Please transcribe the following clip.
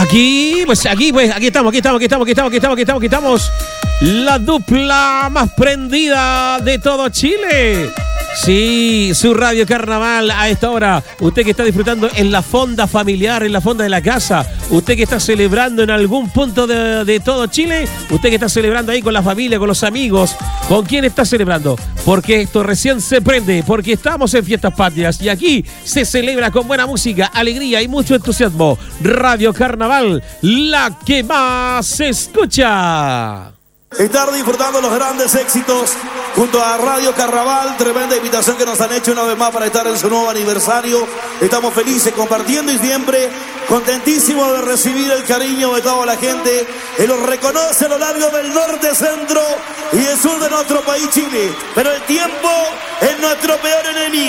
Aquí estamos. La dupla más prendida de todo Chile. Sí, su Radio Carnaval a esta hora. Usted que está disfrutando en la fonda familiar, en la fonda de la casa. Usted que está celebrando en algún punto de todo Chile. Usted que está celebrando ahí con la familia, con los amigos. ¿Con quién está celebrando? Porque esto recién se prende, porque estamos en Fiestas Patrias y aquí se celebra con buena música, alegría y mucho entusiasmo. Radio Carnaval, la que más se escucha. Estar disfrutando los grandes éxitos junto a Radio Carnaval, tremenda invitación que nos han hecho una vez más para estar en su nuevo aniversario. Estamos felices compartiendo y siempre contentísimos de recibir el cariño de toda la gente que los reconoce a lo largo del norte, centro y el sur de nuestro país, Chile. Pero el tiempo es nuestro peor enemigo.